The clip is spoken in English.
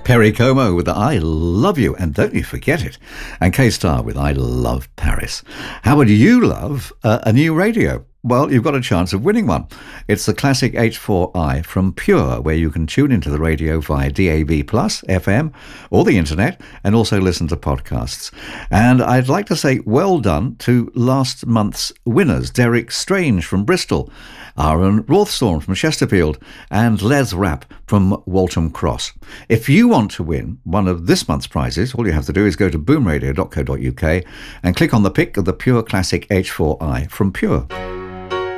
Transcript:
Perry Como with I Love You, and don't you forget it. And K-Star with I Love Paris. How would you love a new radio? Well, you've got a chance of winning one. It's the classic H4i from Pure, where you can tune into the radio via DAB+, FM, or the internet, and also listen to podcasts. And I'd like to say well done to last month's winners, Derek Strange from Bristol, Aaron Rawthorne from Chesterfield, and Les Rapp from Waltham Cross. If you want to win one of this month's prizes, all you have to do is go to boomradio.co.uk and click on the pick of the Pure Classic H4i from Pure.